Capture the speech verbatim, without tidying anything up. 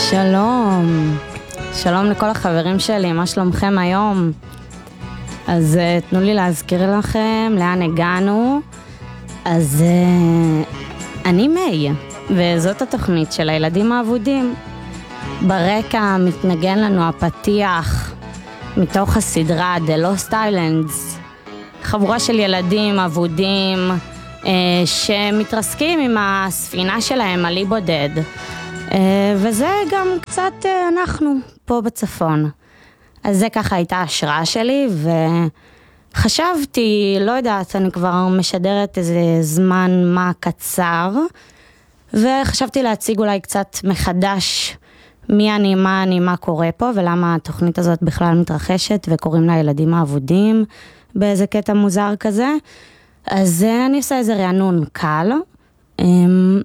שלום, שלום לכל החברים שלי, מה שלומכם היום? אז uh, תנו לי להזכיר לכם לאן הגענו. אז uh, אני מי, וזאת התוכנית של הילדים האבודים. ברקע מתנגן לנו הפתיח מתוך הסדרה The Lost Islands, חבורה של ילדים אבודים uh, שמתרסקים עם הספינה שלהם על אי בודד. Uh, וזה גם קצת uh, אנחנו פה בצפון. אז זה ככה הייתה ההשראה שלי, וחשבתי, לא יודעת, אני כבר משדרת איזה זמן מה קצר, וחשבתי להציג אולי קצת מחדש מי אני, מה אני, מה קורה פה, ולמה התוכנית הזאת בכלל מתרחשת, וקוראים לה ילדים האבודים, באיזה קטע מוזר כזה. אז uh, אני עושה איזה רענון קל. Um,